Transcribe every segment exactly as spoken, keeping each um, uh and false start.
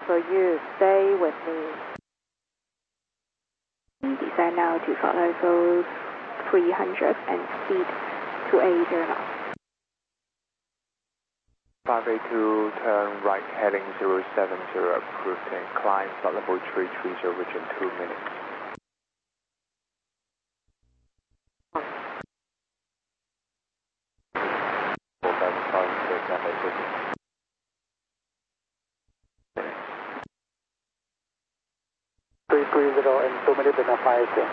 For you, stay with me. Descend now to flight level three hundred and speed two eighty knots. five eight two, turn right heading zero seven zero, approved and climb flight level three three zero within two minutes. three three zero and two minutes and a five zero.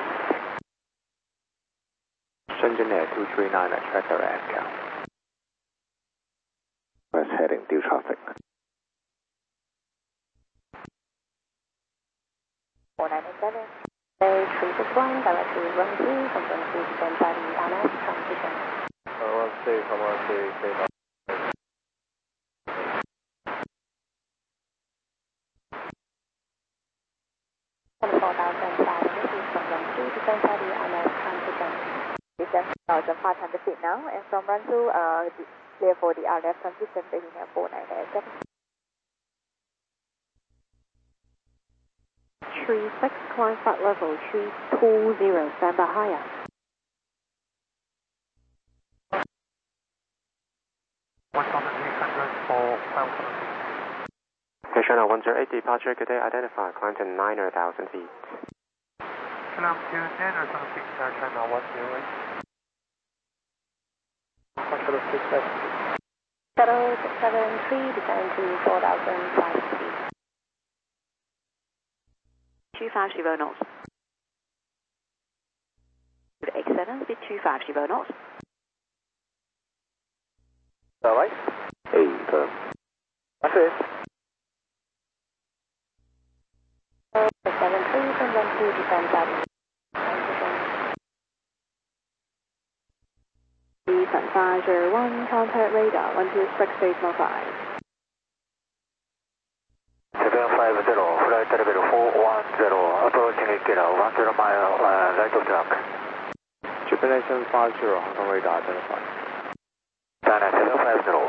Shenzhen Air two three nine at tracker and count. West heading due traffic. four nine seven. three six one, directly run two, from run two to stand by the R F transition. I want to stay, I want to stay, stay by. twenty-four thousand five hundred feet from run two to stand by the R F transition. Descend one thousand five hundred feet now, and from run two, uh, clear for the R F transition, taking at four nine seven. three six, climb flight level three two zero, stand by higher. one thousand eight hundred for Falcon. Channel one zero eight, departure, good day, identify, climb to nine thousand feet. Climb to nine thousand feet, Channel one zero eight. Shuttle six seven. Shuttle six seven three, descend to four thousand five hundred feet. two five zero knots. X seven, speed two five zero knots. All right. Eight, turn. That's it. six seven three from run two to stand by the transition. Descend five zero one, contact radar one two six eight zero five. seven five zero, flight level four one zero, approaching Ikeda, one zero mile, uh, right of track. Japan seven five zero, Hong Kong radar identified. China seven five zero.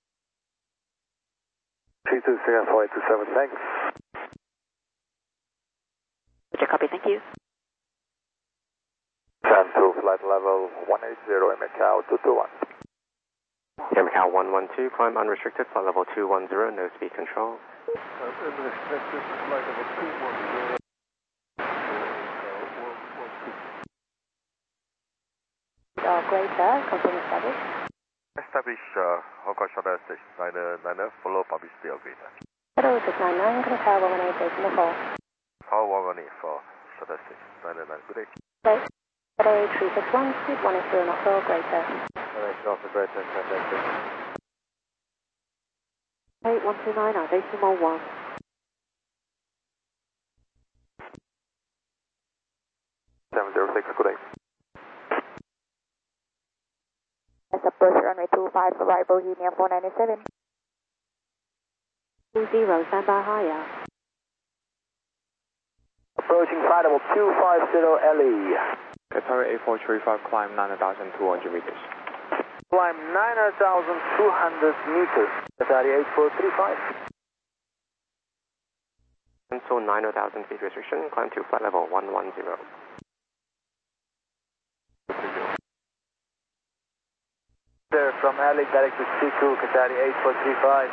three two zero four eight two seven, thanks. Roger, copy, thank you. San to flight level one eight zero, Macau two two one. Air Macau one one two, climb unrestricted, flight level two one zero, no speed control. Unrestricted, flight level two one zero. Or greater, confirm established. Establish uh, Hong Kong Shuttle Station nine nine, follow public speed of greater. Shuttle six nine nine, can I tower one one eight eight four. Tower one one eight for Shuttle Station nine nine, good day. Right. Shuttle three six one, speed one eight zero knots or greater. Direction of the greater, transaction. eight one two nine, decimal one. seven zero six, good day. As approach runway two five, arrival Union four nine seven. two zero, stand by higher. Approaching flight level two five zero L E. Qatar eight four three five, climb nine thousand two hundred meters. Climb nine thousand two hundred meters. Qatar eight four three five. Cancel nine thousand feet restriction, climb to flight level one one zero. There from Alex, direct to C two, Qatar eight four three five.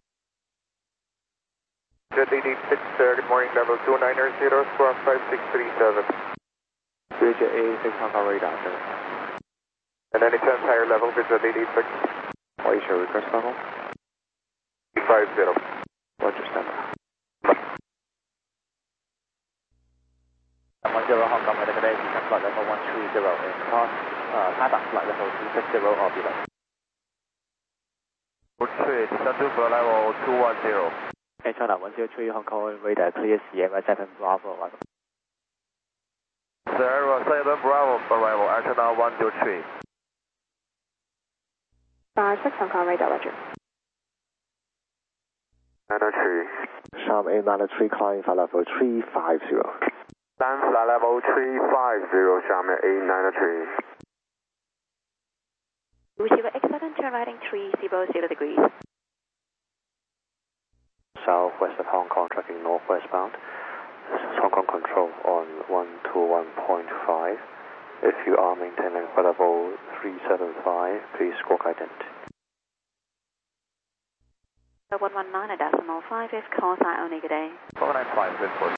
Jet eight six, uh, good morning, level two nine zero, squawk five six three seven. Bridget eighty-six, Hong Kong radar identified. And then it turns higher level, Bridget eight eighty-six. What is your request level? five zero. Roger, stand by. one zero Hong Kong, today, flight level one three zero, in cost, uh, Tata, flight level two six zero or below. three, descend to flight level two one zero. Hey, China one zero three, Hong Kong radar, clear Sierra seven Bravo, arrival. Sierra seven Bravo, arrival, China one zero three. five six, Hong Kong radar, roger. nine oh three. Sharp eight nine three, climb flight level three five zero. Land flight level three five zero, Xiamen eight nine three. Receiver X seven, turn right three zero zero degrees. Southwest of Hong Kong, tracking northwest bound. This is Hong Kong Control on one two one point five. If you are maintaining flight level three seven five, please squawk ident. one one nine decimal five is call sign only, good day. four nine five, good for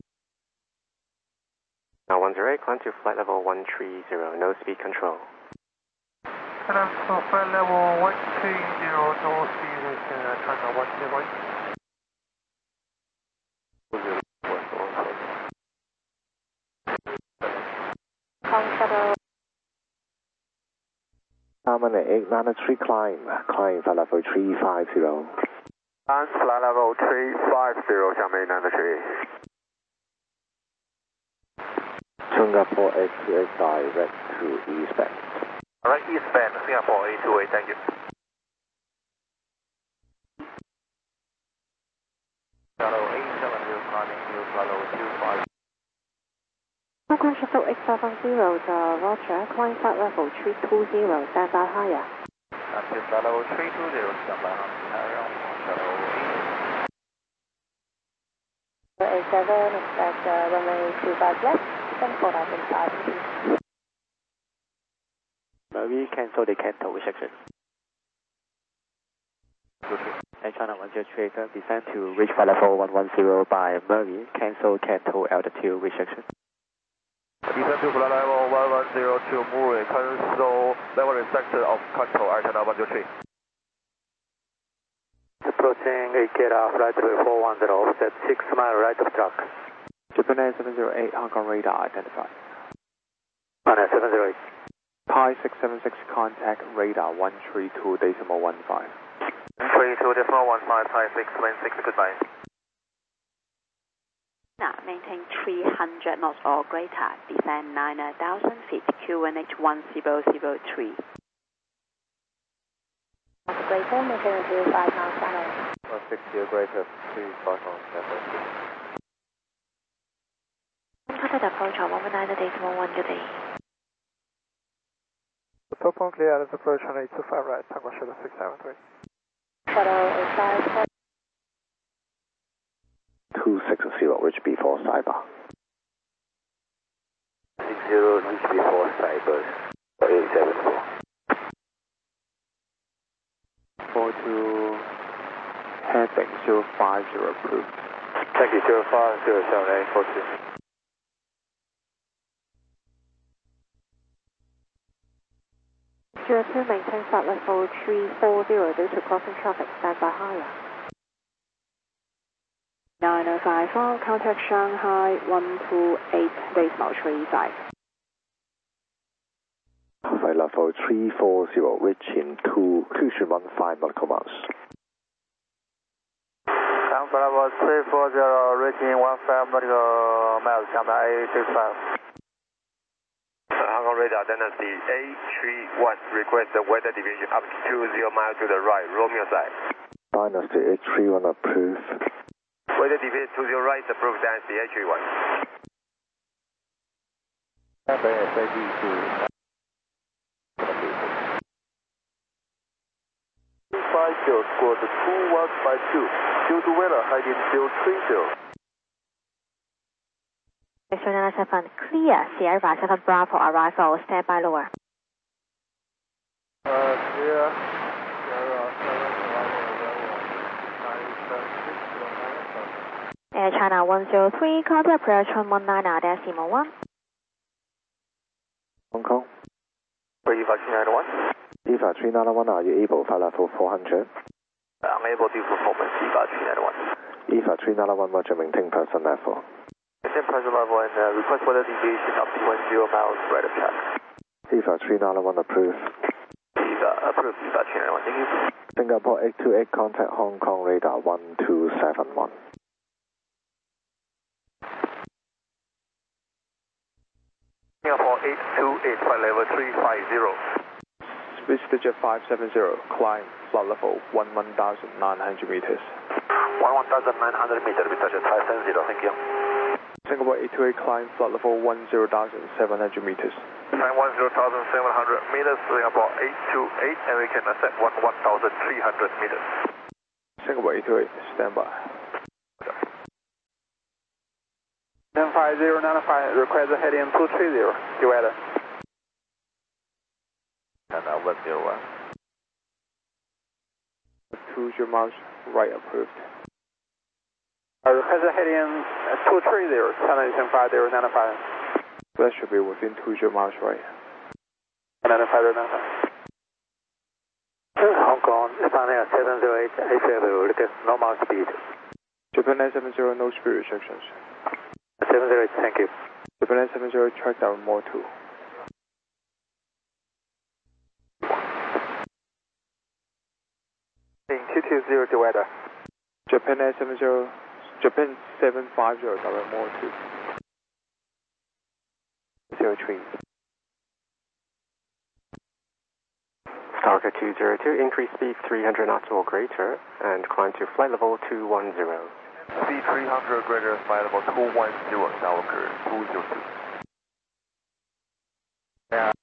Now one zero eight, climb to flight level one three zero, no speed control. Climb to flight level one three zero, no speed is uh, China one zero eight. Hong Shuttle. Harmony eight nine three climb, climb flight level three five zero. And flight level three five zero, Xiamen nine three. Singapore eight two eight direct to eastbound. Alright, eastbound, Singapore eight two eight, thank you. Shuttle eight seven zero, climbing to flight level two five. Hong Kong Shuttle eight seven zero, the Roger, climb flight level three two zero, stand by higher. And to flight level three two zero, stand by on carry on shuttle eight seven, expect uh, runway two five left, then four thousand five. Maybe cancel the Canto section. And China one zero three, descend to reach flight level one one zero by Murray, cancel Canto altitude restriction. Descend to flight level one one zero to Murray, cancel level restriction of Canto China one zero three. Approaching Ikeda, flight level four one zero, offset six mile right of track. Japan Air seven zero eight, Hong Kong radar identified. On Air seven zero eight. Pi six seven six, contact radar one three two decimal one five. three two decimal one five, Pi six one six, goodbye. Now maintain three hundred knots or greater, descend nine thousand feet, Q N H one zero zero three. Greater, maintain to five miles channel. one sixty or greater, please start on seven. Contact approach on one one nine decimal one, good day. The top one clear, let's approach on eight two five right, Tango Shuttle six seven three. Shuttle eight five. two six zero, reach B four cyber. six zero, reach B four cyber, eight seven four. four two, heading zero five zero approved. Thank you, zero five zero seven eight four two. zero two, maintain flight level three four zero due to crossing traffic, stand by higher. nine oh five four, contact Shanghai one two eight decimal three five. Flight level three four zero, reaching two two three one five nautical miles. Down flight level three four zero, reaching one five nautical miles, Shanghai eight six five. Hong Kong radar dynasty eight three one, request the weather deviation up to two zero miles to the right, Romeo side. Dynasty eight three one approved. Weather deviation to your right, approved Dynasty eight three one. five zero, squad two one five two, due to weather, heading zero three zero. nine seven, clear, Sierra seven Bravo arrival, stand by lower. Uh, clear, Sierra seven arrival, nine seven six zero nine. Air China one zero three, contact approach one nine decimal one. Hong Kong. Eva three nine one. Eva three nine one, are you able flight level four hundred? I'm able to performance Eva three nine one. Eva three nine one, roger, maintain person level. Maintain person level and uh, request weather deviation up to one zero miles right of track. Eva three nine one approved. Eva approved Eva three nine one, thank you. Singapore eight two eight, contact Hong Kong radar one two seven one. Singapore eight two eight, flight level three five zero. Switch digit five seven zero, climb flight level one one thousand nine hundred meters. one thousand nine hundred meters, we touch at five seven zero, thank you. Singapore eight two eight, climb flight level one zero thousand seven hundred meters. Climb one zero thousand seven hundred meters, Singapore eight two eight, and we can accept one one thousand three hundred meters. Singapore eight two eight, stand by. ten five zero nine five, request heading two three zero, divider. And now one zero one. two zero miles right approved. Uh, request heading two three zero, China ten five zero nine five. That should be within two zero miles right. nine five zero nine five. Hong Kong, Japan Air seven zero eight, A C W, request normal speed. Japan Air seven zero, no speed restrictions. seven zero eight, thank you. Japan Air seven zero, track down more two. two two zero, divider. Japan Air seven zero, Japan seven five zero, direct more two. zero three. Starker two zero two, increase speed three hundred knots or greater and climb to flight level two one zero. Speed three hundred greater, flight level two one zero, Starker two zero two. Yeah.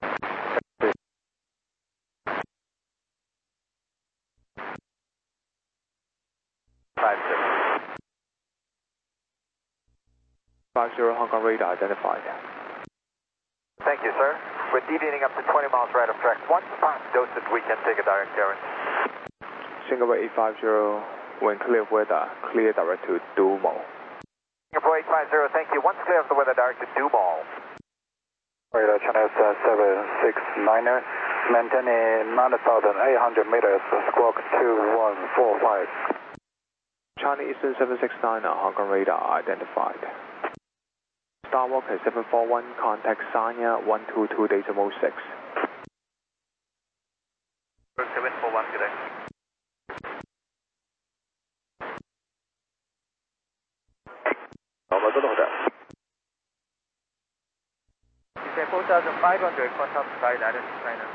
Five zero. Five zero Hong Kong radar identified. Thank you, sir. We're deviating up to twenty miles right of track. Once dosage, we can take a direct clearance. Singapore eight five zero, when clear of weather, clear direct to Dumo. Singapore eight five zero, thank you. Once clear of the weather, direct to Dumo. Radar channel seven six niner, maintaining nine thousand eight hundred meters, squawk two one four five. China Eastern seven six niner, Hong Kong radar identified. Star Walker seven four one, contact Sanya one two two decimal six. seven four one, good day. Over the hotel. four thousand five hundred, contact Sky United China.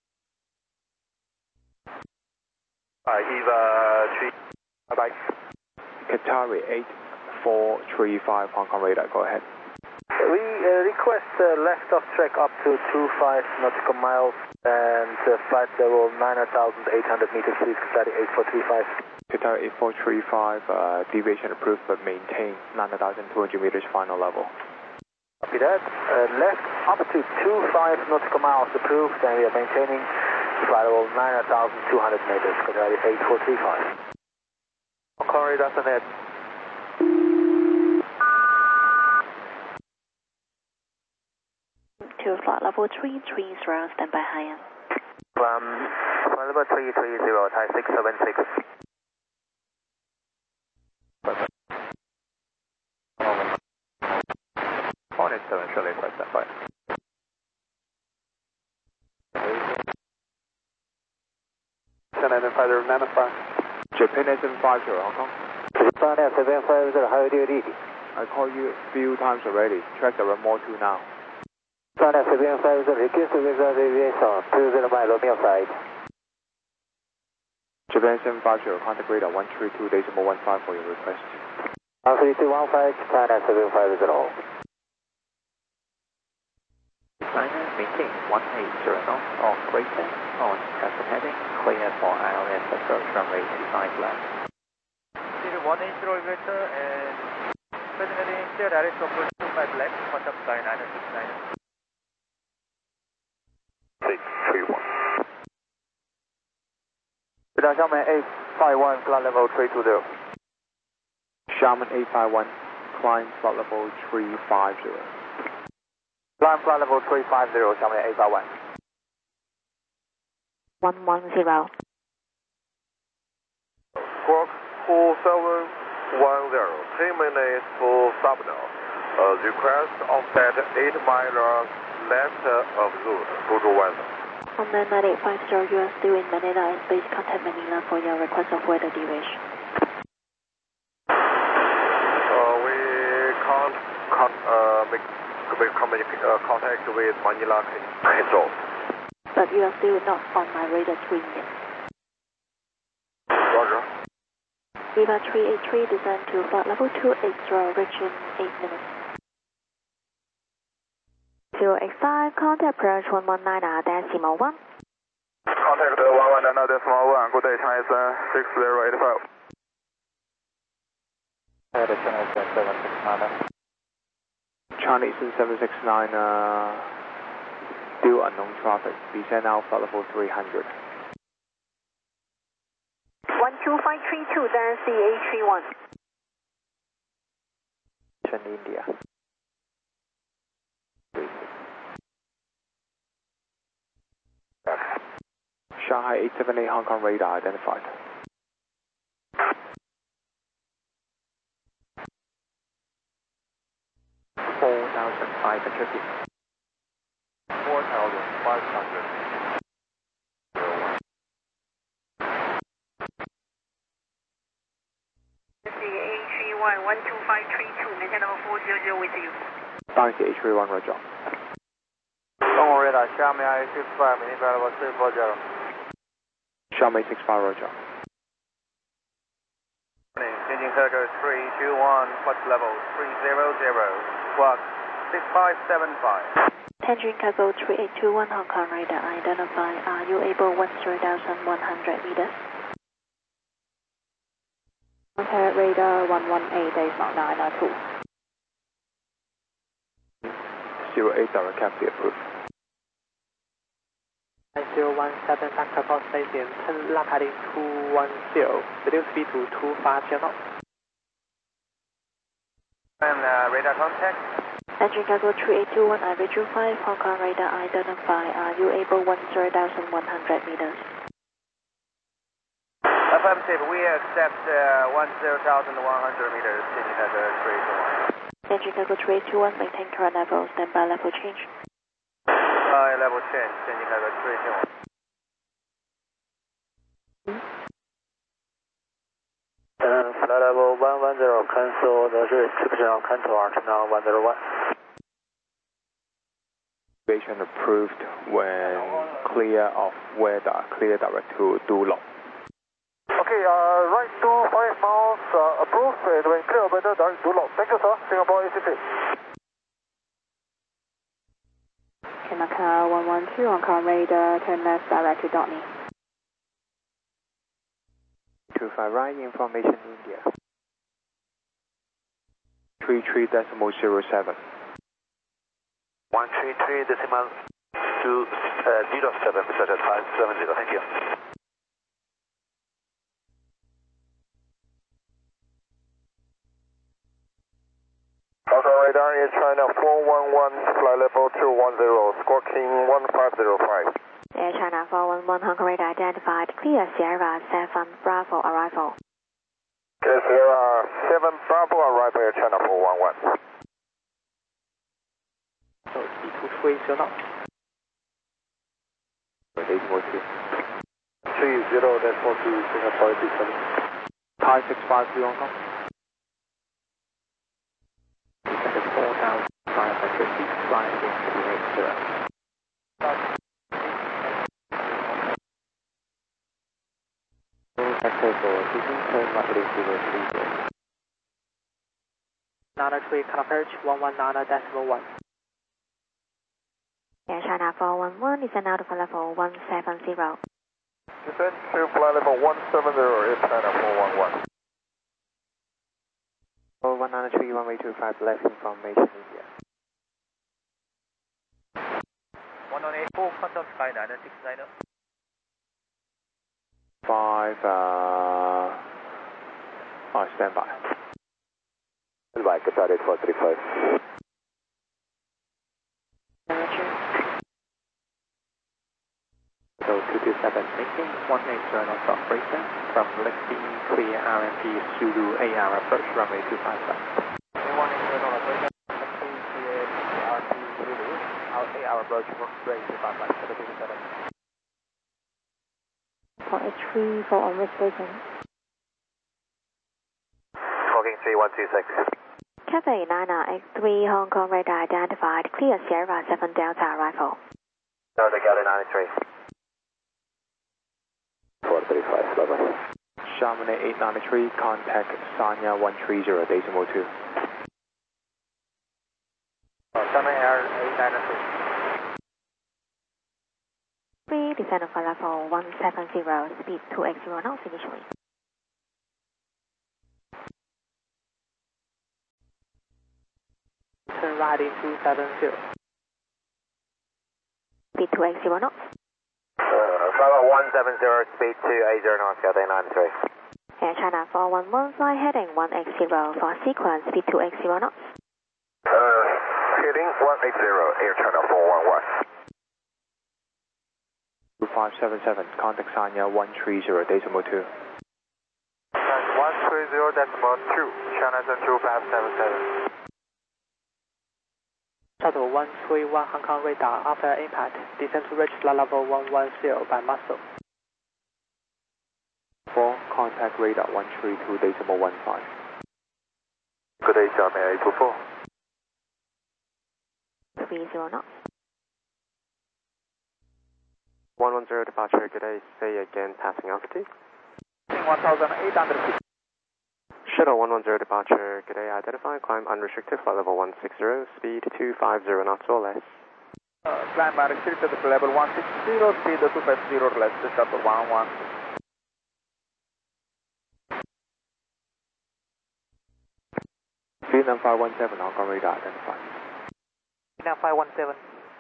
Uh, Eva three, bye bye. Qatari eight four three five, Hong Kong radar, go ahead. We uh, request uh, left of track up to two five nautical miles and uh, flight level nine thousand eight hundred meters, please, Qatari eight four three five. Qatari eight four three five, uh, deviation approved but maintain nine thousand two hundred meters final level. Copy that. Uh, left up to two five nautical miles approved, and we are maintaining flight level nine thousand two hundred meters, Qatari eight four three five. Hong Kong radar ahead. To flight level three three zero, stand by high end. From flight level three three zero, Thai six seven six. Hornet seven, Charlie, right, stand by. China five zero nine five. Japan Air seven five zero, Hong Kong. Japan Air seven five zero, how do you read? I called you a few times already. Track the more two now. Japan Air seven five zero, request visual aviation, two zero mile Romeo side. Japan seven five zero, contact radar one three two decimal one five for your request. one three two one five, Japan Air seven five zero. China, maintain one eight zero knots or greater on present heading, clear for I L S approach runway two five left. Speed one eight zero greater and present heading, clear direct to approach two five left, contact Sky nine six nine. six three one. Radar Xiamen eight five one, flight level three two zero. Xiamen eight five one, climb flight level three five zero. Climb flight level three five zero, Xiamen eight five one. one one zero. Squawk four seven one zero, ten minutes for stop now. Uh, request offset eight miles left of route, total weather. On the nine eight five zero, you are still in Manila and please contact Manila for your request of weather deviation. Uh, we can't con uh, make, make uh, contact with Manila control. But you are still not on my radar screen yet. Roger. Viva three eight three, descend to flight level two eight zero, reaching eight minutes. zero eight five, contact approach one one nine decimal one. Contact one one nine decimal one, good day, China six zero eight five. China seven six nine. Chinese seven six nine, uh, still unknown traffic. Descend now flight level three hundred. one two five three two, then C A three one. India. Shanghai eight seven eight Hong Kong radar identified. four thousand five hundred feet. four thousand five hundred. C A three one, one two five three two, maintain level four hundred with you. Bounce A three one, roger. Hong Kong radar, Xiamen I six five, maintain flight level three four zero. Xiamen six five, roger. Engine cargo three two one, flight level three zero zero, squawk six five seven five. Tangerine Cargo three eight two one, Hong Kong radar identify. Are you able one zero thousand one hundred meters? Contact radar one one eight, days not nine nine two. zero eight direct captain approved. zero one seven Factor Port Station, turn left heading two one zero, reduce speed to two five zero knots. And uh, radar contact. Tangerine Cargo three eight two one, I reach you five, Hong Kong radar identify. Are you able one zero thousand one hundred meters? Affirmative, we accept uh, one zero thousand one hundred meters, Tangerine Cargo three eight two one. Tangerine Cargo three eight two one, maintain current level, standby level change. Uh, level change, Tangerine Cargo three eight two one. Uh, flight level one one zero, cancel the restriction on contour, turn on one zero one. Station approved when clear of weather, clear direct to Dulong. Okay, uh, right to five miles, uh, approved, and when clear of weather, direct to Dulong. Thank you, sir. Singapore A C P. Macau one one two, Hong Kong radar, turn left direct to Dorney. two five right, information India. three three decimal zero seven. one three three decimal two zero seven, Mister five seven zero, thank you. Hong Kong radar is China four one one, flight level two one zero, squawking one five zero five. Air China four one one, Hong Kong radar identified. Clear Sierra seven Bravo arrival. Okay, Sierra seven Bravo arrival Air China four one one. So speed to three zero knots. three zero, that's four two, Singapore six seven. Thai six five three Hong Kong. four thousand five hundred feet, flying in two eight zero. Factor for Beijing, turn left heading zero three zero. Nana three, Canal Perch, one one nine decimal one. Air China four one one, descend out of level one seven zero. Descend to flight level one seven zero, Air China four one one. Oh, one nine three, one way two five, left information India. one one eight four, contact sky nine six nine. five, uh, oh, stand by. Stand by, Qatar eight four three five. So two two seven, making one eight zero knots operator from Lexi, clear R M P Zulu A R approach runway two five seven. one eight zero knots operator, Lexi, clear R M P Zulu, A R approach runway two five seven. For H three for on station. Talking three one two six. Cafe Niner X three, Hong Kong radar identified. Clear Sierra seven Delta arrival. Delta Galley ninety-three. four three five, bye bye. Chamonix eight ninety-three, contact Sanya one three zero, decimal two. Chamonix Air eight ninety-three. Three, descend of level one seven zero, speed two eight zero knots initially. turn right into seven zero. Speed two eight zero knots. Uh, Bravo one seven zero, speed two eight zero knots, Delta nine three. Air China four one one, fly heading one eight zero for sequence, speed two eight zero knots. Uh, heading one eight zero, Air China four one one. two five seven seven, contact Sanya one three zero decimal two. one three zero decimal two, China two five seven seven. Shuttle one three one Hong Kong radar after impact, descend to reach level one one zero by muscle. four, contact radar one three two decimal one five. Good day, Xiaomei eight two four. three zero knots. one one zero departure, good day, say again, passing altitude. one thousand eight hundred feet. Shuttle one one zero departure, good day, identify, climb unrestricted, flight level one six zero, speed two five zero knots or less. Uh, climb unrestricted, level one six zero, speed two five zero or less, shuttle one one. Vietnam five one seven, Hong Kong radar identified. Vietnam five one seven.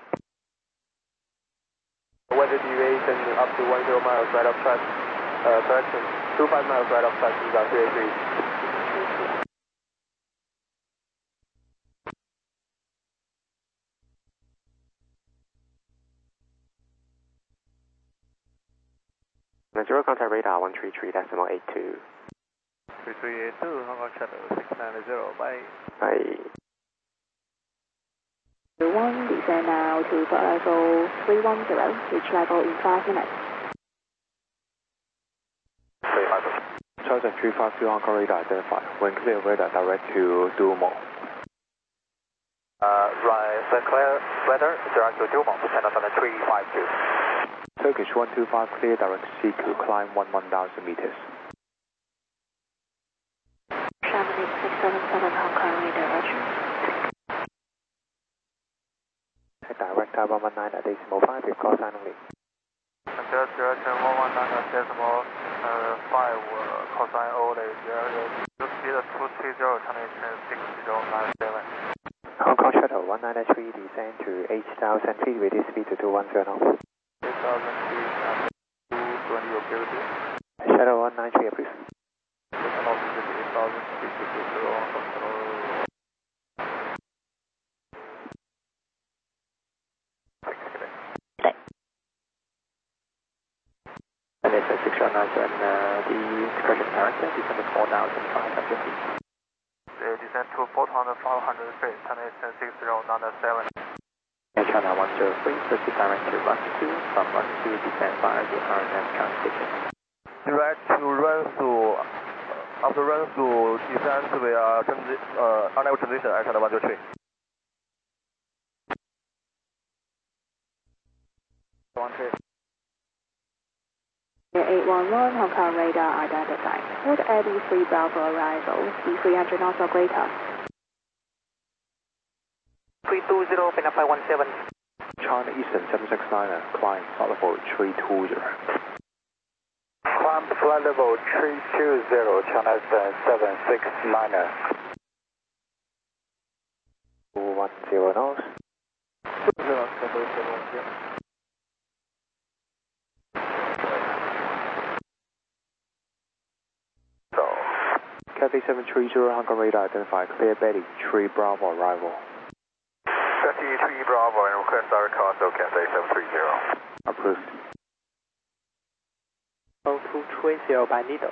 Weather deviation up to one zero miles right of track. Uh, correction, two five miles right of track, is three eight three. Zero contact radar one three three decimal eight two. three three eight two, Hong Kong Shuttle six nine zero, bye. Bye. one, descend now to flight level three one zero, reach level in five minutes. Charter three five two, Hong Kong radar identified. When clear, radar direct to Dumo. Uh, right, the clear weather, direct to Dumo, descend on the three five two. Turkish one two five, clear direct to C Q, climb one one thousand meters. Shamini six seven seven, Hong Kong radar, roger. Direct tower one one nine at decimal five, with call sign only. Direction one one nine at decimal five, call sign only. Speed two three zero, termination six zero nine seven. Hong Kong Shuttle one nine three, descend to eight thousand feet, reduce speed to two one zero knots. eight thousand feet and two twenty, okay with you? Shuttle one nine three, approved. eight thousand feet to two zero, And it's a six zero nine seven, uh, the discretion character, descend to four thousand five hundred feet. Uh, descend to four thousand five hundred feet, termination six zero nine seven. Air China one zero three, proceed direct to run two, from run two, descend via the R N F ground station. Direct to run through, after run through, descend via transi uh, unable transition, Air China one zero three. one three. eight one one, Hong Kong radar identified. Port Eddie three Bravo arrival, speed three hundred knots or greater. three two zero, Vietnam five one seven. China Eastern seven six niner, climb flight level three two zero. Climb flight level three two zero, China Eastern seven six niner. two one zero knots. two zero, seven seven zero. Cathay seven three zero, Hong Kong radar identified. Clear Betty, three Bravo arrival. Betty three Bravo and request direct console Cathay seven three zero. Approved. oh two three zero by needle.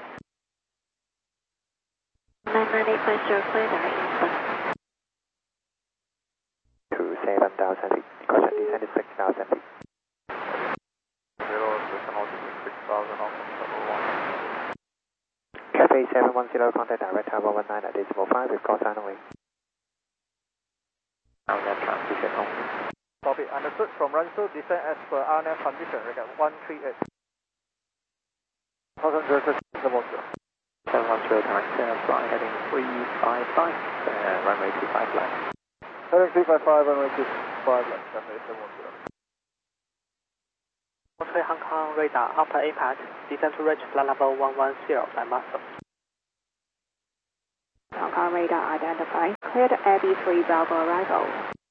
nine nine eight five zero, clear direct input. To seven thousand feet. Caution descend to six thousand feet. Zero, six thousand, Cathay seven one zero, contact direct tower one nine at decimal five, with call sign only. R N F transition only. Copy, understood. From run through, descend as per R N F condition, record one three eight. Concentrate decimal zero. seven one zero direct, uh, fly heading three five five, uh, runway two five left. Heading three five five, runway two five left, Cathay seven one zero. Hong Kong radar after impact, descend to reach flight level one one zero by muscle. Hong Kong radar identified. Cleared A B three Bravo arrival.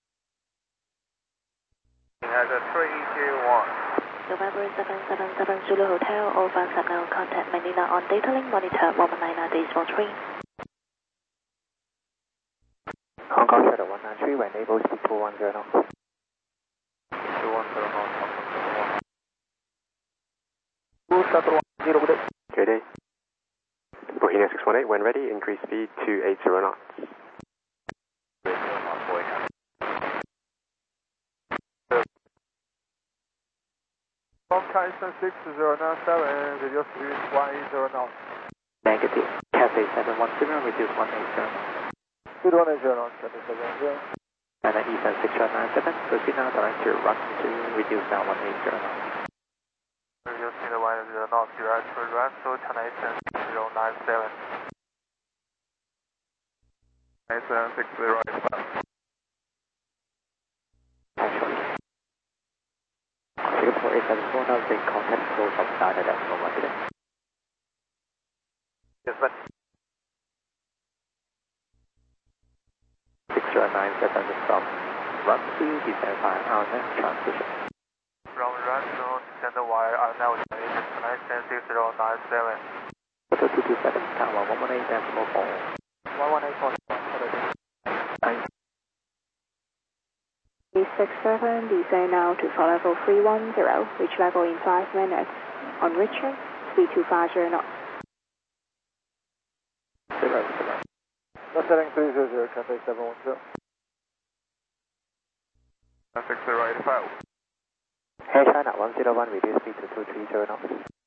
Has a three two one. November seven seven seven Zulu Hotel, over signal, contact Manila on data link monitor one one nine nine decimal three. Hong Kong Shadow one nine three, when able, speed two one zero knots. two one zero knots, Hong Kong Shadow one. two seven one zero, good day. Good day. Bohemia six one eight, when ready, increase speed to eight zero knots. From Tyson six zero nine seven, radio speed one eight zero knots. Negative. Cathay seven one zero, reduce one eight zero. Speed one eight zero knots, Cathay seven one zero. And then Eastern six zero nine seven, proceed now direct to run to reduce down one eight zero knots. Radio speed one eight zero knots, direct to run to China Eastern six zero nine seven. Eastern six zero eight five. Actually, Singapore eight seven four, now the contact close of data decimal one today. Yes, but six zero nine seven from run to descend by our next transition. From run to descend wire, our now China Eastern six zero nine seven. Hotel two two seven, tower one one eight decimal four. one one eight four. six seven, descend now to flight level three one zero, reach level in five minutes. On reaching, speed two five zero knots. Zero, zero. No setting three zero zero, Cathay seven one zero. six zero eight five. Air China one zero one, reduce speed to two three zero knots.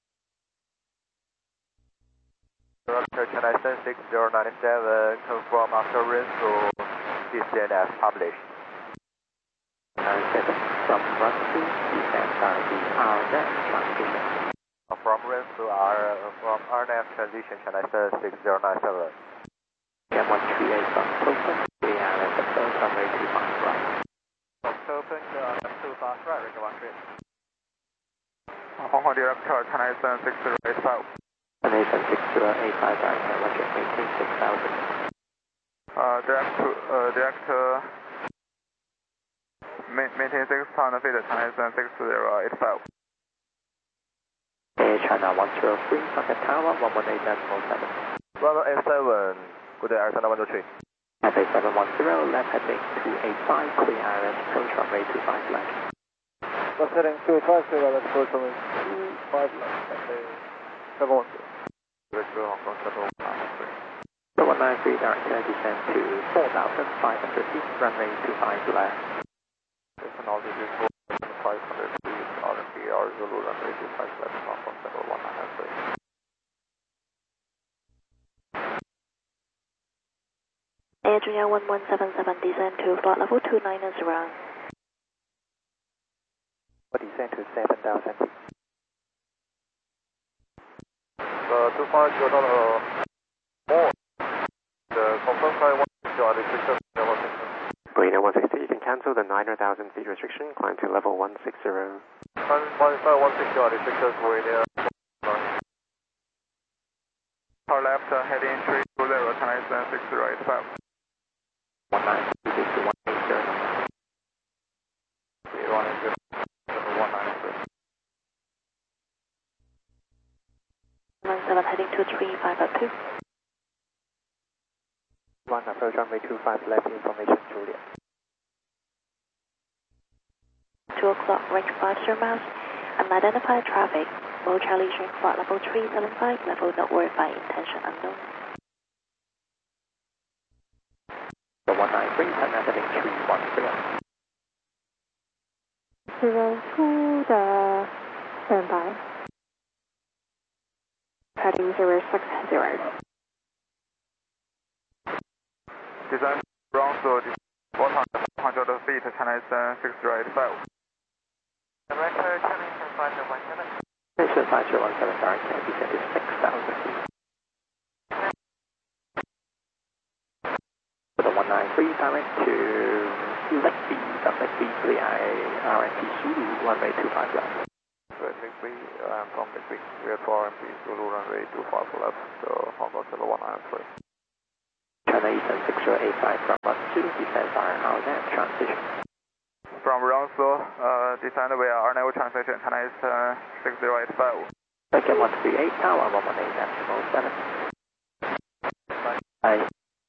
Director China Eastern six zero nine seven, confirm after rinse to descend as published. nine seven from run to descend by the R N F transition. From rinse to R, from R N F transition, China Eastern six zero nine seven. M one three eight from Tokyo, the R N F approach runway two five right. From Tokyo, two five right, Ring one three. Hong Kong Director, China Eastern six zero eight five. China Eastern six zero eight five, direct Roger, maintain six thousand. Uh, direct to, uh, director, maintain six thousand feet, China Eastern six zero eight five. Air China one zero three, contact tower one one eight decimal seven. one eight seven, good day, Air China one zero three. Cathay seven one zero, left heading two eight five, clear R S, approach runway two five left. Left heading two eight five, clear R S, approach runway two five left, Cathay seven one zero. Direct to Hong Kong Shuttle one nine three. one nine three, direct air descent to four thousand five hundred feet, runway two five left. Listen, altitude four thousand five hundred feet, R and B, R Zulu, runway two five left, Hong Kong Shuttle one nine three. Air Junior one one seven seven, descend to flight level two nine zero. What descend to seven thousand feet. Uh, two five zero dollar more. The confirm flight one sixty are restricted to level six. Bohemia one sixty, you can cancel the nine hundred thousand feet restriction, climb to level one sixty. Flight one sixty are restricted to Bohemia. Car left, uh, heading three two zero, China Eastern six zero eight five. one nine three to one eight zero. one eight zero, one nine three. one seven heading two three five two. one approach runway two five left, information Juliet. two o'clock, range five zero miles. Unidentified traffic. Mo Charlie Shrink, flight level three seven five, level not verified, intention unknown. The one nine three, China heading three one zero. Zero two, the standby. Heading zero six zero. Design ground to one hundred feet, China Eastern six zero eight five. Director, China Eastern five zero one seven. Station five zero one seven, direct air descent is six thousand feet. For the one nine three, direct to Legby, from Legby, clear R M P Zulu, runway two five left. Legby, I'm from Legby, we are for R M P Zulu, runway two five left, so Hong Kong Shuttle one nine three. China Eastern six zero eight five from one two, descend via R N A V transition. From Runsu, uh, descend via R N A V transition, China Eastern six zero eight five. Second one three eight, tower one one eight, decimal seven. Bye.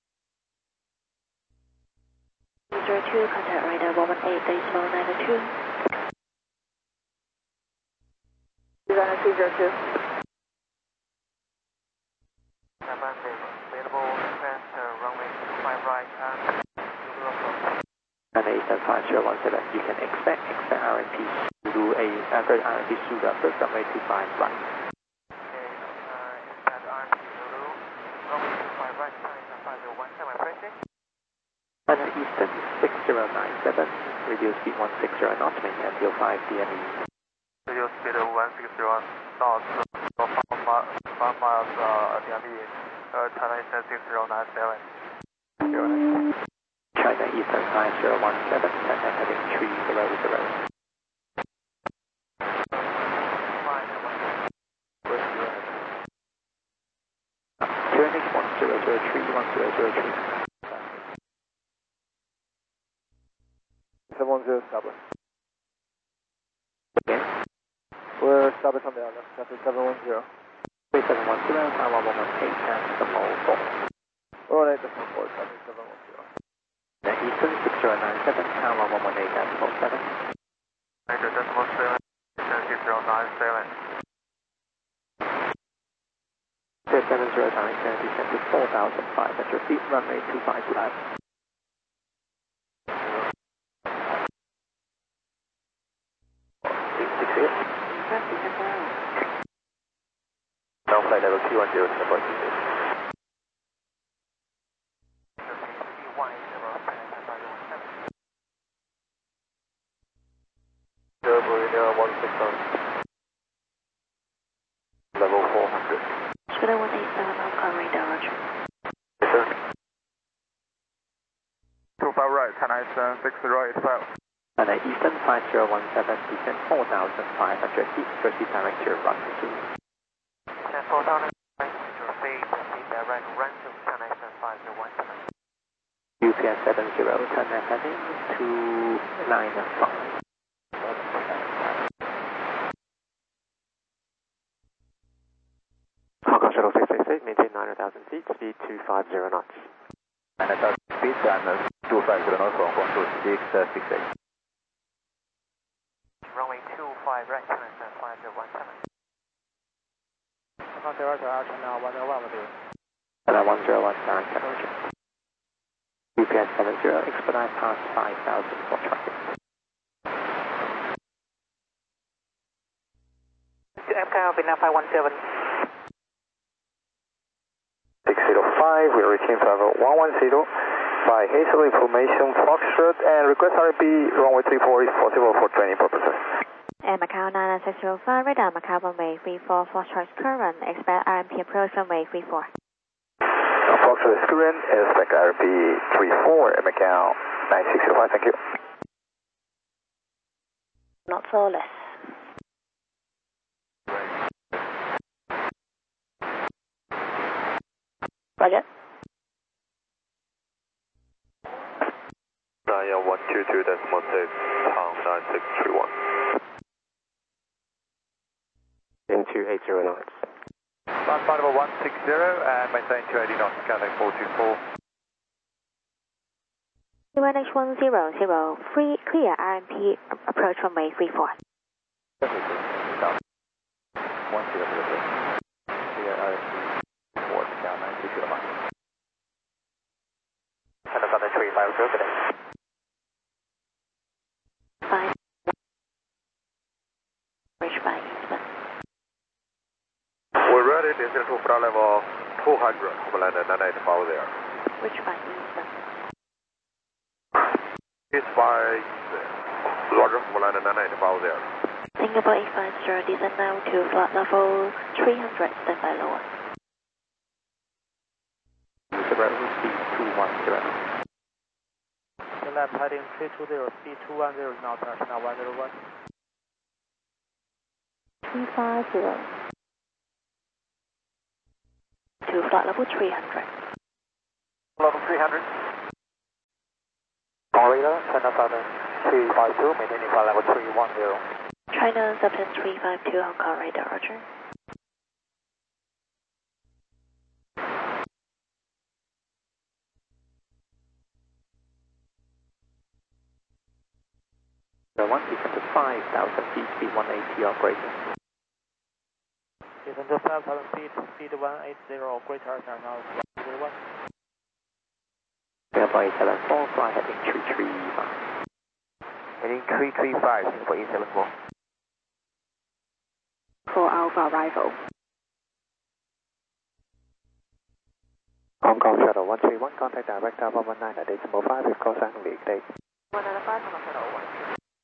zero two, contact radar one one eight, decimal nine two. Designer three zero two. Available, request uh, runway two five right and China Eastern five zero one seven, you can expect, expect R M P Zulu A, uh, sorry, R M P Zulu, approach runway two five right. Okay, uh, expect R M P Zulu, runway two five right, China Eastern five zero one seven, approaching. China Eastern six zero nine seven, radio speed one six zero knots, maintain until five D M E. Radio speed one six zero knots, so five miles uh, D M E, uh, China Eastern six zero nine seven. China Eastern five zero one seven, contact heading three zero zero. Q N H one zero zero three, one zero zero three. seven one zero, stop it. Again? We're stopping on the other, traffic seven one zero. three seven one zero, tower one one eight, decimal four. one one eight, decimal four, traffic seven one zero. China Eastern six zero nine seven, tower one one eight, decimal seven. Major decimal seven, six zero nine seven. seven zero nine seven, descend to four thousand five hundred feet, runway two five left. Down flight level two one zero, support two zero. Zero one six one. Level four hundred. Square one eight seven, Alcon radar, roger. Yes, sir. two five right, China Eastern six zero eight five. China Eastern five zero one seven, descend four thousand five hundred feet, proceed direct to Runway two. Descend four thousand five hundred feet, proceed direct run to China Eastern five zero one seven. U P S seven zero, turn left heading two nine five. Hong Kong Shuttle six six eight, maintain nine thousand feet, speed two five zero knots. nine thousand feet and two five zero knots from control six six eight. Runway two five right, China Eastern five zero one seven. Hong Kong zero to R, China one zero one with you. China one zero one, direct approach. U P S seven zero, expedite past five thousand for traffic. M K L Vietnam five one seven. six zero five, we are reaching five one one zero. By Hazel information, Foxtrot, and request R P runway three four is possible for training purposes. Air Macau nine nine six zero five, radar Macau runway three four, Foxtrot current, expect R M P approach runway three four. Foxtrot is current, expect R P three four, Air Macau nine six zero five, thank you. Not so less. Roger. Nine one two two decimal six, pound nine six three one. Into eight zero knots. Flight flight level one six zero and maintain two eighty knots, Cathay four two four. U N H one zero zero, free, clear R M P approach runway three four. one zero zero. Clear R M P four, down nine two zero miles. China Southern three five zero, good day. Five. Bridge by Eastman. We're ready, descend to flight level two hundred, Homeland nine eight five there. Bridge by Eastman. It's by Roger, Homeland nine eight five there. Singapore eight five zero, descend now to flight level three hundred, stand by lower. Zero, speed two one zero. Left heading three two zero, speed two one zero knots, China one zero one. three five zero. To flight level three hundred. Level three hundred. On radar, China Southern three five two, maintaining flight level three one zero. China Southern three five two, Hong Kong radar, roger. One, descend to five thousand feet, speed one eighty or greater. Descend to five thousand feet, speed one eighty or greater, now one zero one. Airplane eight seven four, fly heading three three five. Heading three three five, for eight seven four. For Alpha arrival. Hong Kong Shuttle one three one, contact direct Alpha one nine at decimal five with call sign weekday. one nine five, Hong Kong Shuttle one.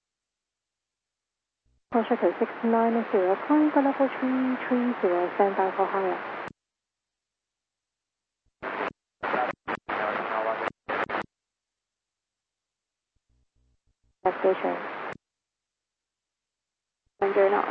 Hong Kong Shuttle six nine zero, climb for level three three zero, stand by for higher. Station. Under north.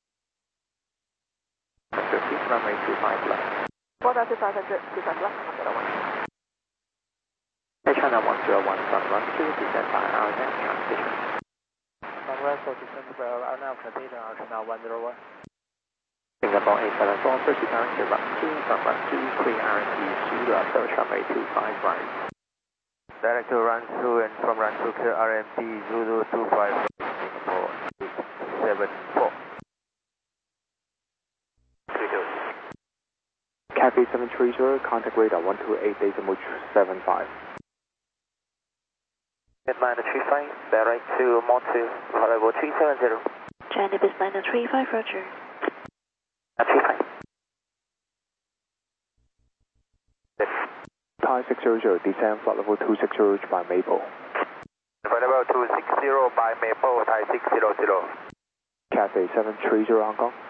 fifteen, runway two five left. four thousand five hundred, two five left, Hong Kong Shuttle one. Air China one zero one, from run two, descend by our net transition. From run two, descend by our net transition, our China one zero one. Singapore eight seven four, proceed down to run two, from run two, clear R and D, Zulu approach runway two five right. Direct to run two and from run two clear R M D Zulu two five Singapore six seven four. Cathay seven three zero, contact radar one two eight decimal seven five. Headliner three five, direct to Montu, level three seven zero. China Business three five, roger. three five. Thai six zero zero, descend flight level two six zero by Maple. Flight level two six zero by Maple, Thai six zero zero. Cathay seven three zero Hong Kong.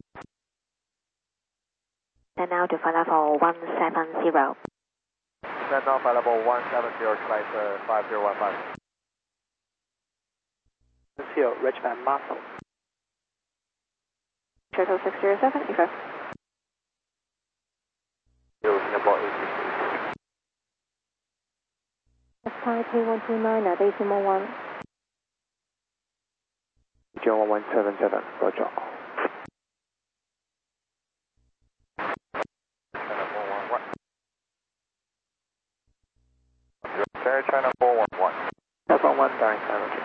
And now to flight level one seven zero. Stand now flight level one seven zero, flight uh, five zero one five. Here, Richmond Muscle. Shuttle six zero seven, effect. Singapore eight six two. Sky three one two nine at decimal one. zero one one seven seven, roger. Air China four one one. Level one, direct energy.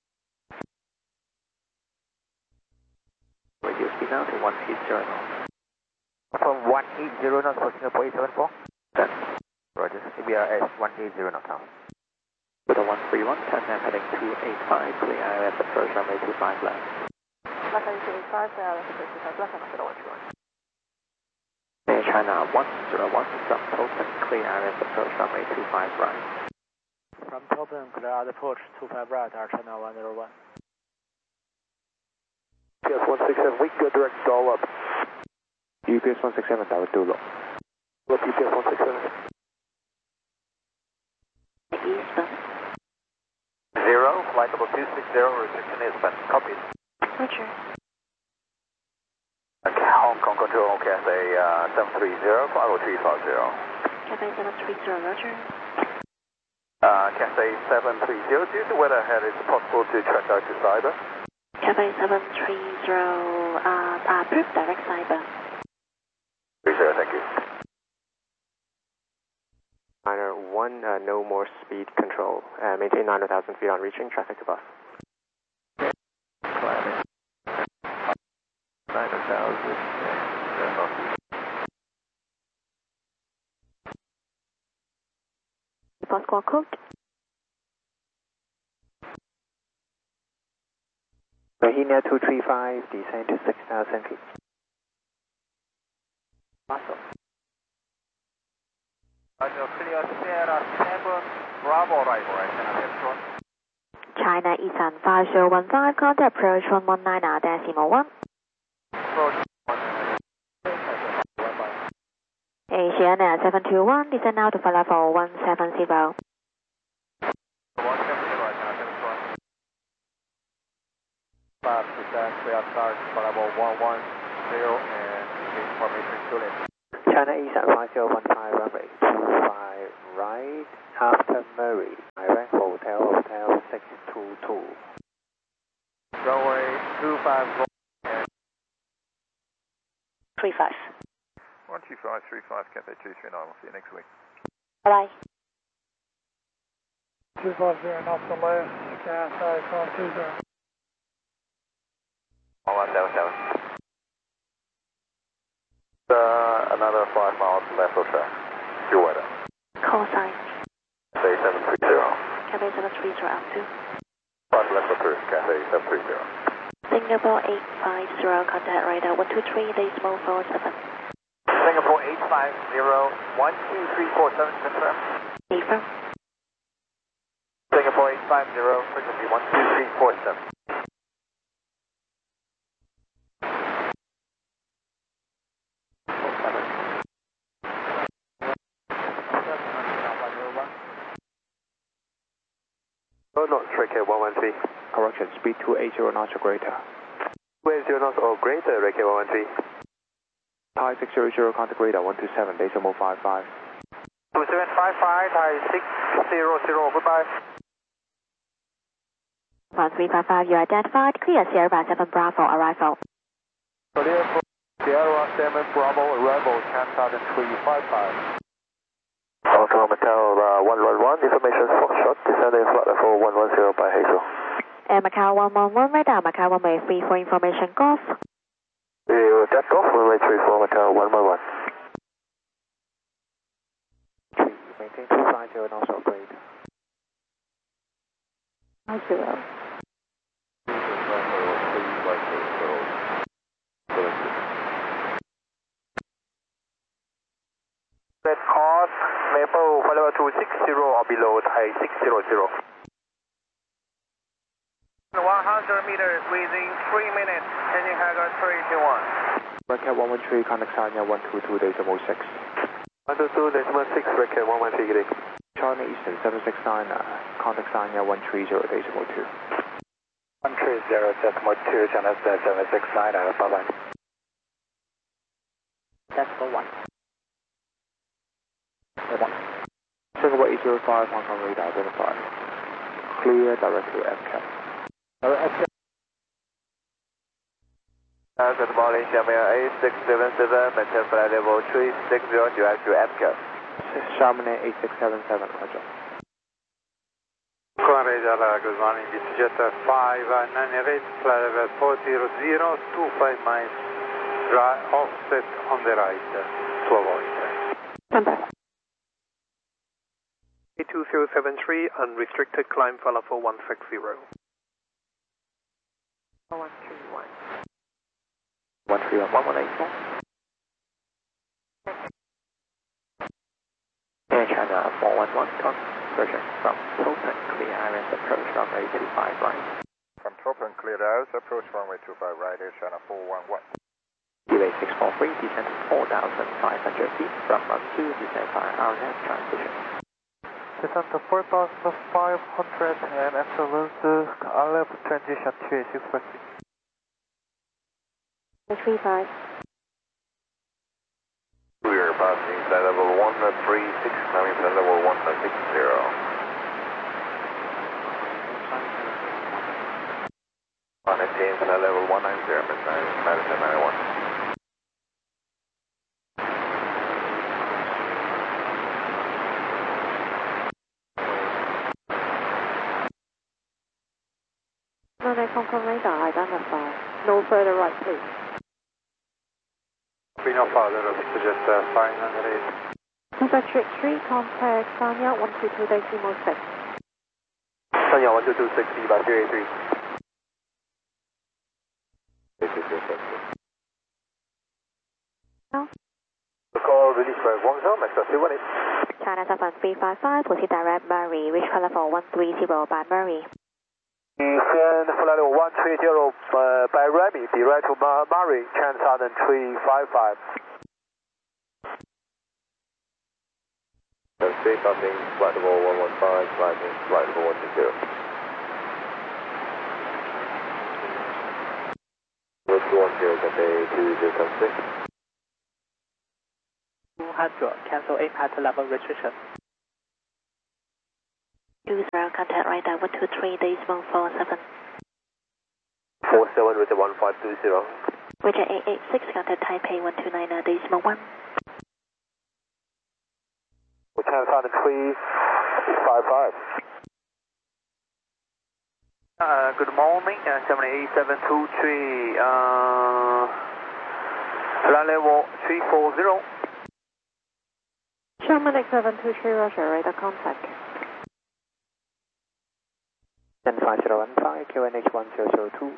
Radio speed now to one eight zero knots. From one eight zero knots for Singapore eight seven four. Then, Roger, C B R S one eight zero knots now. with a one three one, turn left heading two eight five, clear I L S approach runway two five left. Left heading two eight five, clear I L S approach two five left, Hong Kong Shuttle one two one. Air China one zero one, from Tokyo, clear I L S approach runway two five right. From Tokyo, clear out approach two five right, our China one zero one. U P S one six seven, we go direct stall up. U P S one six seven, direct to low. Look, U P S one six seven. Eastbound. Zero, flight level two six zero, restriction eastbound. Copy. Roger. Okay, Hong Kong Control, Cathay uh, seven three zero, five oh three five zero. Cathay seven three zero, roger. Uh, Cathay seven three zero, due to weather ahead, is it possible to track out to Cyber? Cathay seven three zero, uh, uh, approved direct cyber. three zero, thank you. Minor one, uh, no more speed control. Uh, maintain nine thousand feet on reaching, traffic to bus. Climbing. nine thousand. Bus squawk code. Rahina two three five, descend to six thousand feet. Muscle. Clear Sierra seven, Bravo arrival, right? China Eastern five zero one five, contact approach one one nine at decimal one. Asiana seven two one, descend now to flight level one seven zero. Five descent, clear start, flight level one one zero and information to it. China Eastern five zero one five, runway two five right after Murray, Iraq Hotel, Hotel six two two. Runway two five four. three five. one two five three five, Cathay two three nine, we'll see you next week. Bye-bye. two five zero knots on left, Cathay five two zero. one one seven seven. Uh, another five miles left of track. Your weather. Call sign. Cathay seven three zero. Cathay seven three zero up to. five left of three, Cathay seven three zero. Singapore eight five zero, contact radar one two three, decimal four seven. Singapore eight five zero, one two three four seven, confirm. Confirm. Singapore eight five zero, frequency one two three four seven. Oh, no, track one one three. Correction, speed two eighty knots or greater. two eighty knots or greater, Racket one one three. Thai six zero zero, contact radar one two seven, decimal five five. two seven five five, Thai six zero zero, goodbye. one three five five, you identified. Clear Sierra seven Bravo, arrival. Clear for Sierra seven Bravo, arrival, Canada three five five. Hotel Macau uh, one one one, information shot, descending flight level one one zero by Hazel. And Macau one one one, radar Macau one way three for information, golf. You jet golf, runway three four, Macau one one one. Maintain two five zero knots or greater. Five zero. Red course, Maple, follow two six zero or below, Thai six zero zero. one hundred meters within three minutes, changing Hagar three two one. Racket one one three, contact Sanya one two two, decimal six. one two two, decimal six, Racket one one three, getting. China Eastern seven six nine, uh, contact Sanya one three zero, decimal two. one three zero, decimal two, China seven six nine, uh, bye bye. Decimal one. one. Singapore eight zero five, Hong Kong radar identified. Clear direct to F C A P. Uh, good morning, Xiamen eight six seven seven, maintain flight level three six zero, direct to F C A P. Xiamen eight six seven seven, roger. Con radar, good morning, this is Jet five nine eight, flight level four zero zero, two five miles, right, offset on the right, to avoid. Number. eight two zero seven three, unrestricted climb for level one six zero. one three one. one three one, one one eight four. Air China four one one, conversion from Topen, clear Iris approach runway two five right. From Topen, clear Iris approach runway two five right, Air China four one one. Delay six four three, descend four thousand five hundred feet from run two, descend via R N F transition. Descend to four thousand five hundred and after run two, R F transition to a six four six. three five. We are passing flight level one three six, coming flight level one six zero. On attain flight level one nine zero, Madison nine one. No, no, Hong Kong radar identified. No further right, please. Be no further, Mister Jet uh, five nine eight. Patrick three, contact Sanya one two two, decimal six. Sanya one two two six, B by three eight three. No. The call release by Guangzhou, Max three one eight. China seven three five five, proceed direct Murray, reach level one three zero by Murray. Descend flight level one three zero uh, by Remy, direct to Mar Murray, China Southern three five five. Stay passing flight level one one five, flighting flight level one two zero. one two one zero, Cathay two zero seven six. two hundred, cancel eight pattern level restriction. two zero, contact radar one two three, decimal four seven. four seven with the one five two zero. Roger eight eight six, contact Taipei one two nine, decimal one. ten thousand three five five. Uh, good morning, uh, seven eight seven two three, uh, flight level three four zero. Sherman X seven two three, Roger, radar contact. ten five zero one five, Q N H one zero zero two.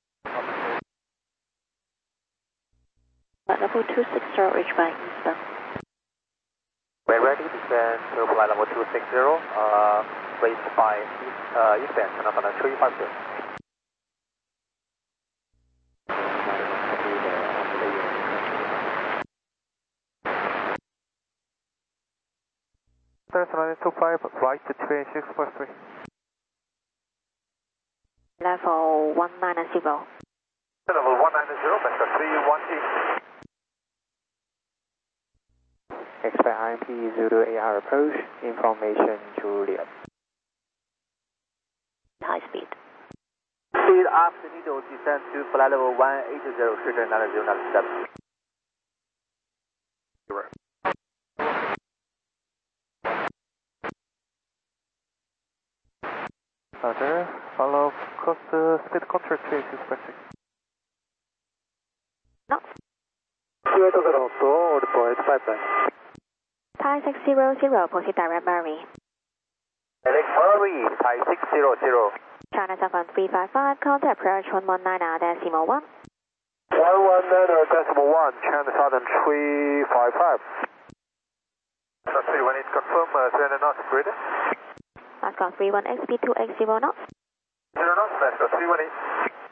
Flight level two six zero, reach by Eastbound. We're ready to descend to flight level two six zero, uh, reach by uh, Eastbound, China Southern three five zero. Cessna two five, right to train six four three. Level one nine zero. Level one nine zero, Vector three one eight. Expect R M P Zulu A R approach, information Juliet. High speed. Speed after needle descend to flight level one eight zero, trigger nine zero nine seven. Roger, follow coast uh, speed control three six four six. No. Zero zero two, deploy pipeline. Thai six zero zero, proceed direct Murray. Alex Murray, Thai six zero zero. China Southern three five five, contact approach one one nine, decimal one. one one nine, decimal one, China Southern three five five. three one eight, confirm, uh, three hundred knots, grid. Ascon three one X, speed two X zero knots. zero knots, Vector three one eight.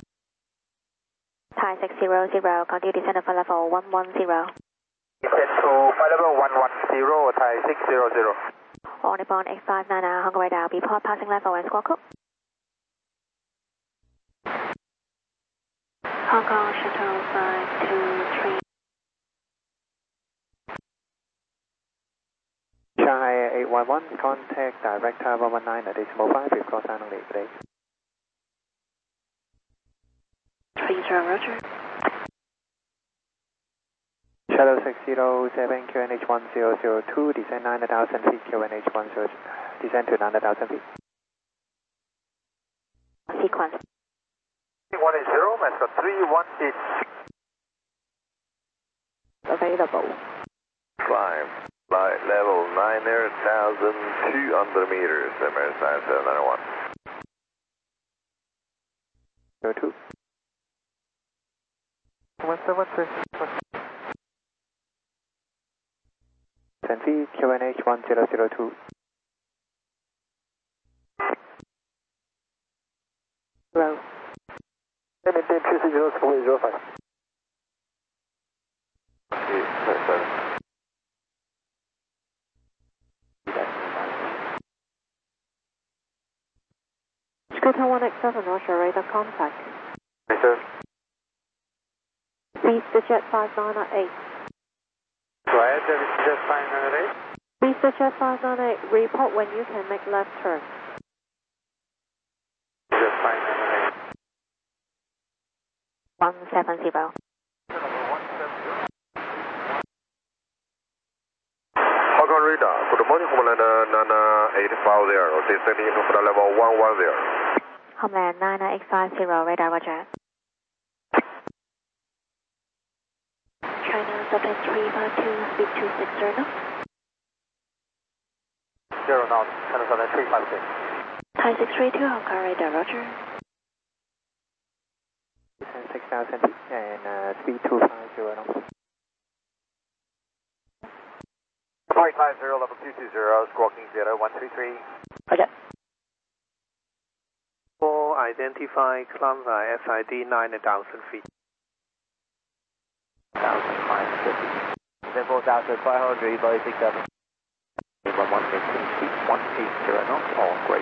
Thai six zero zero, continue descend for level one one zero. Descend to flight level one one zero, Thai six zero zero. On Nippon X five nine, Hong Kong radar, report passing level and squawk code. Hong Kong Shuttle five two three. Shanghai eight one one, contact director one one nine, decimal five, we've got sound only today. three zero, Roger. Shuttle six zero seven, Q N H one zero zero two, descend nine thousand feet, Q N H one zero, descend to nine thousand feet. Sequence. three one eight zero, Master three one eight. Available. Climb. Flight level nine thousand two hundred meters, Emirates nine seven nine one. zero two. one seven three. ten feet, Q N H one zero zero two. Row. Maintain three six zero, school zero five. Scooter one X seven, Roger, radar contact. Yes, sir. Vista Jet five nine eight. Go ahead, Vista Jet five nine eight. Vista Jet five nine eight, report when you can make left turn. Jet five nine eight. one seven zero. Hong Kong radar, good morning, Homeland nine eight five zero, descending to flight level one one zero. Homeland nine eight five zero, radar, Roger. China Southern three five two, speed two six zero knots. Zero knots, China Southern three five six. Thai six three two, Hong Kong radar, Roger. Descend six thousand feet and uh, speed two five zero knots. Point five zero, level two two zero, squawking zero one three three. Roger. For identify climb by S I D nine thousand feet. one thousand five hundred fifty. Then four thousand five hundred by six seven. one one six feet, one eight zero knots, all great.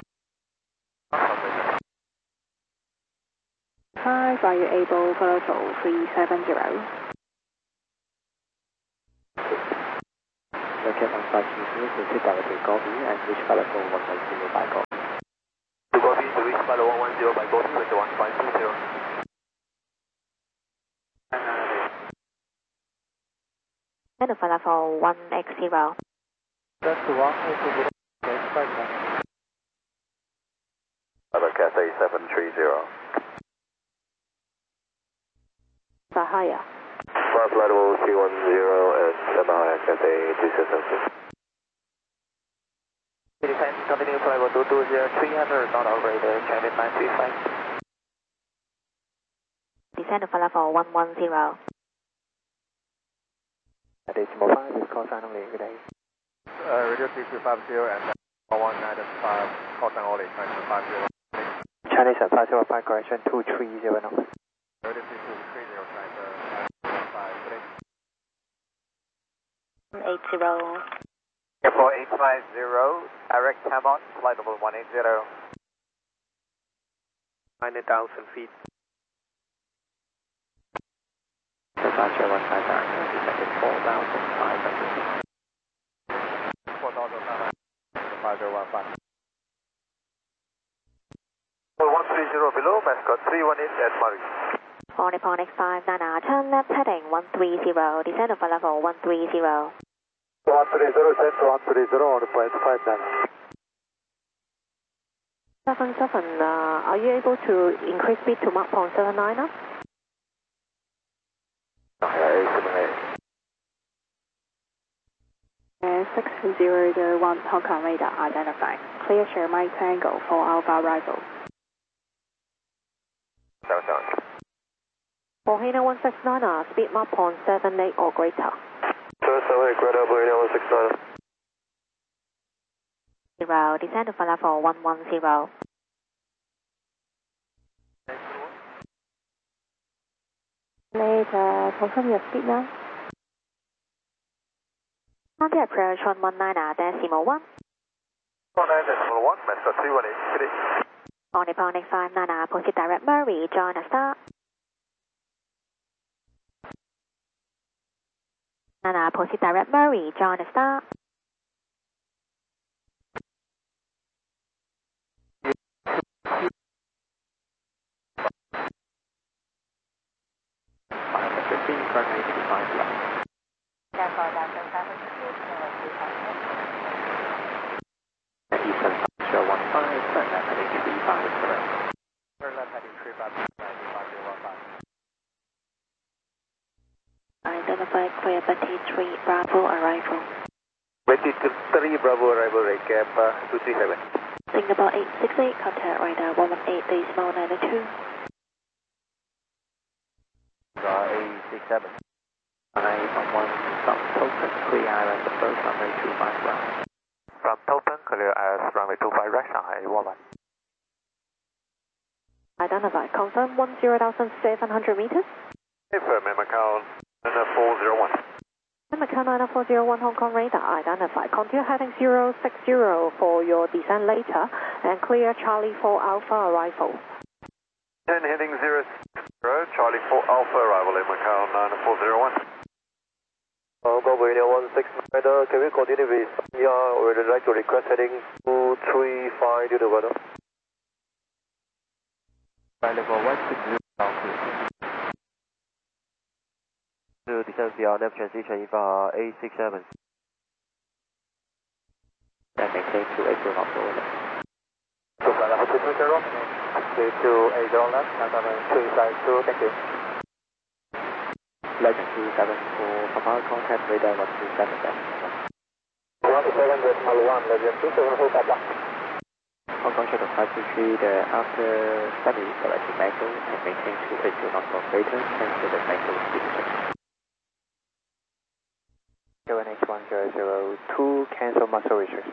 Five, are you able for three seven zero? Jet one five two zero, proceed directly to Gobi and reach flight level one one zero by Gobi. To Gobi, to reach flight level one one zero by Gobi with the one five two zero. And flight level one X zero. That's the one eight zero. Expect that. Hello, Cathay seven three zero. Sahaya. Flight level three one zero and Sahaya Cathay two seven six. Descend, continue flight level two two zero, three hundred, not operator, Chinese nine three five. Descend to flight level one one zero. Decimal five is call sign only, good day. Uh, radio three two five zero and one one nine five, call sign only, Chinese five zero. Chinese five zero five, correction two three zero now. Radio three two three zero, Chinese five, good day. eight zero. Airport eight five zero, direct ham on, flight level one eight zero. nine thousand feet. Departure one five nine, descended four thousand five hundred. four thousand five hundred, five zero one five. one three zero below, mascot three one eight at Murray. four Nippon X five nine, turn left heading one three zero, descend to flight level one three zero. one three zero, set to one three zero on the point five nine. seven seven, uh, are you able to increase speed to Mach point seven nine now? Uh, six zero zero one Hong Kong radar identified. Clear Sherman Tango for Alpha arrival. Sound sound. For Hina one six nine, uh, speed Mach point seven eight or greater. seven seven eight, Greta, Brady one six nine. Zero, descend to flight level one one zero. Later, confirm your speed now. County approach one one nine, uh, decimal one. one nine decimal one, mascot three one eight, good day. On Nippon X five nine, uh, proceed direct Murray, join a start. Nana, proceed direct Murray, join a start. five fifty, runway eighty-five left. And Eastern five zero one five, turn left heading three five, correct. Turn left heading three five, five zero one five. Identify clear Betty three Bravo arrival. Betty three Bravo arrival, right cap uh, two three seven. Singapore eight six eight, contact radar one one eight decimal nine two. Uh, eight six seven. nine one one, from Tolkien, clear island, approach runway two five right. From Tolkien, clear as runway two five right, Shanghai one one. Identify, confirm one zero thousand seven hundred meters. Affirm, Macau nine four zero one. Macau nine four zero one Hong Kong radar, identify, continue heading zero six zero for your descent later, and clear Charlie four Alpha arrival. ten heading zero zero, Charlie four Alpha arrival in Macau nine four zero one. Uh, Bravo one six nine, uh, can we continue with yeah, we'd like to request heading two three five to the weather. Flight level one six zero, to descend beyond left transition for eight six seven. And maintain two eight zero knots over left. So flight level two three zero. two eight zero left, nine three five two, thank you. Legend two seven four, from our contact radar one two seven seven. one seven decimal one, Legend two seven four, Papa. Hong Kong Shuttle five two three, the after study, selecting Mango and maintain two eight zero knots or greater, cancel the Mango speed restriction. N H one zero zero two, cancel muscle restriction.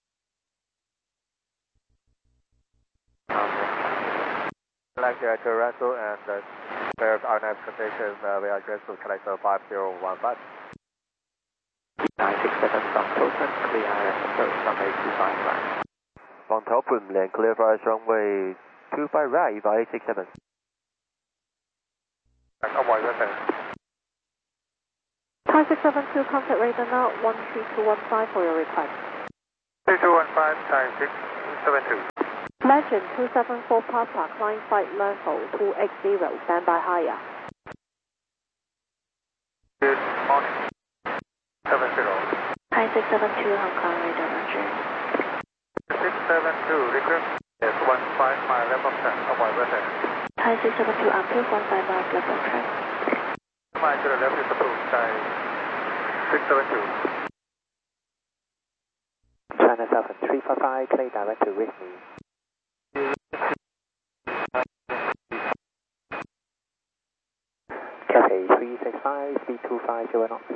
Select the Toronto and uh, clear our next conditions, uh, we are address to connector five zero one five. nine six seven from Tolkien, clear island, approach runway two five right. From Tolkien, land clear for runway two five right for eight six seven. Avoid weapons. Thai six seven two, contact radar now, one three two one five for your request. three two one five, Thai six seven two. Legend two seven four Papa, climb flight level two X zero, standby higher. Good morning. seven zero. Thai six seven two, Hong Kong radar, roger. six seven two, request is one five mile left of track, avoid return. Thai six seven two, approve one five miles left of track. Mile to the left is approved, Thai six seven two. China seven three five five, clear direct to Whitney. Cathay three six five, speed two five zero knots.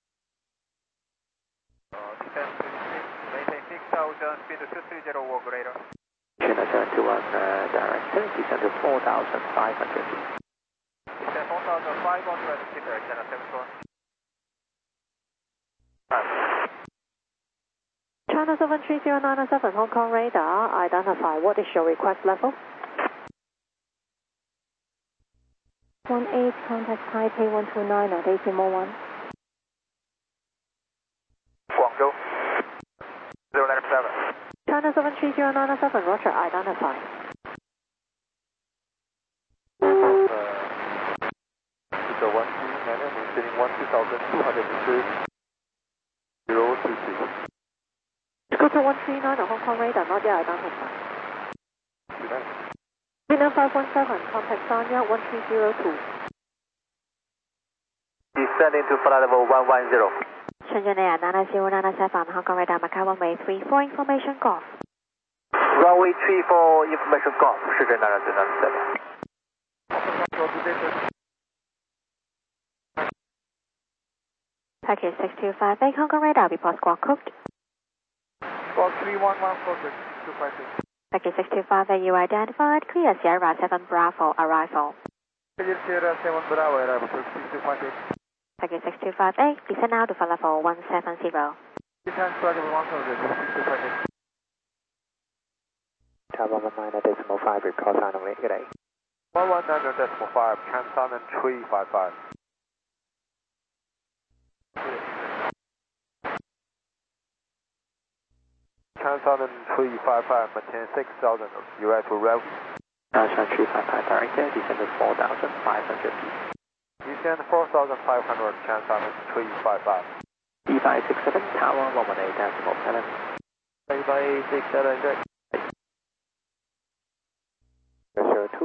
Maintain six thousand, speed two three zero, walk radar. China seven two one, uh, direct, descend to four thousand five hundred feet. Descend four thousand five hundred feet, China seven two one. China seven three zero nine seven, Hong Kong radar, identify. What is your request level? one eight, contact Taipei one two nine, decimal one. Guangzhou, zero nine seven. China seven three zero nine seven, roger, identify. It's a one three nine, maintaining one two thousand two hundred meters, zero two three. Scooter one three nine, Hong Kong radar, not yet identified. Vietnam five one seven, contact Sanya one three zero two. Descending to flight level one one zero. Shenzhen Air nine zero nine seven, Hong Kong radar, Macau runway three four, information golf. Runway three four, information golf, Shenzhen nine zero nine seven. Package six two five eight, Hong Kong radar, report squawk code. Squawk three one one, focus two five six. Package six two five eight, you identified, clear Sierra seven Bravo, arrival. Clear Sierra seven Bravo, arrival to six two five eight. Package six two five eight, descend now to flight level one seven zero. Descend flight level one seven zero, six two five eight. Tower one nine decimal five, record sign only, good day. one one nine decimal five, Canton and three five five. Canton and three five five, maintain six thousand, U S to rev. Canton three five five, director, descend to four thousand five hundred feet. Descend four thousand five hundred, Canton and three five five. E five six seven, Tower one one eight decimal seven. E five six seven, good. zero two.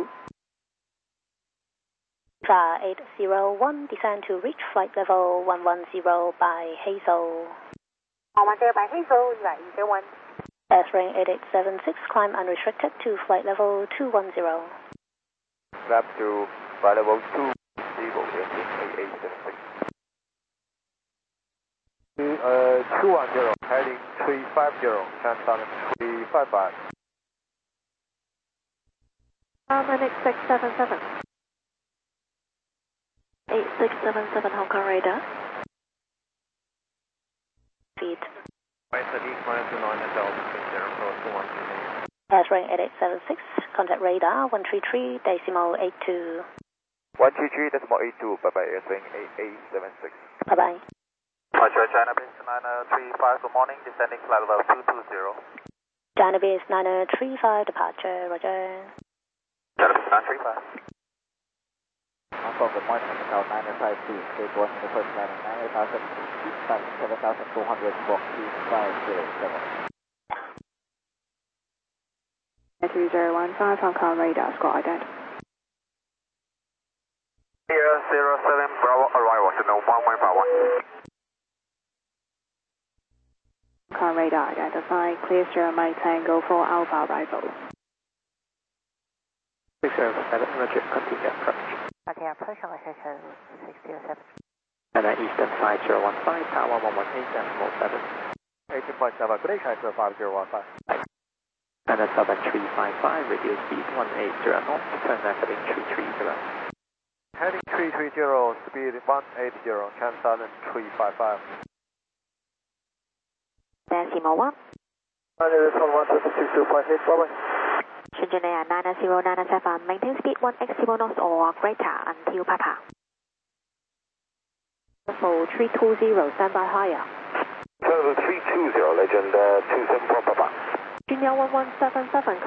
Star eight zero one, descend to reach flight level one one zero by Hazel. one one zero by Hazel, you are zero one. S-Ring eight eight seven six, climb unrestricted to flight level two one zero. Lap to flight level two zero, eight eight seven six. Uh, two one zero, heading three five zero, Canton three five five. Um, N X six seven seven. eight six seven seven, Hong Kong radar. Feed. S-Ring eight eight seven six, contact radar one three three, decimal eight two. one three three, decimal eight two, bye bye, S-Ring eight eight seven six. Bye bye. Roger, China base nine three five, good morning, descending flight level two two zero. China base nine three five, departure, roger. China base nine three five. Hong Kong, good morning, Macau nine five two, state one in the first line of nine thousand feet, seven thousand two hundred, walk two five zero seven. three zero one five, Hong Kong radar, squad ident. Here, zero seven, Bravo, arrival to know one one five one. Hong Kong radar identified, clear Sierra Mike Tango for Alpha arrival. six zero seven, roger, continue approach. Okay, approach on location six zero seven. And then Eastern five zero one five, Tower one one eight decimal seven. eighteen point seven, good day, China five zero one five. And then seven three five five, reduce speed one eight zero knots, turn left heading three three zero. Heading three three zero, speed one eight zero, Canton and three five five. Decimal one. This one one seven six two five eight, bye bye. Shenzhen Air nine zero nine seven, maintain speed one x zero knots or greater until Papa. level three two zero, stand by higher. Level three two zero, Legend uh, two seven four Papa. Junior one one seven seven.